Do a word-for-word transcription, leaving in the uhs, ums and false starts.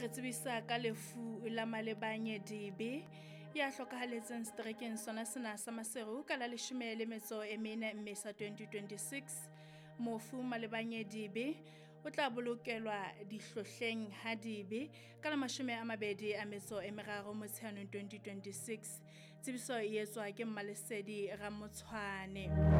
re tsebisa ka lefu la Malebanye Debe ya hlokahaletseng seterekeng sona sena sa Maseru ka la leshome le metso e mene Mmesa twenty twenty-six. Mofu Malebanye Debe o tla bolokelwa dihlohleng ha Debe ka la mashome a mabedi a metso e meraro Motsheanong twenty twenty-six. Tsebiso e etswa ke Mmalesedi Ramotshwane.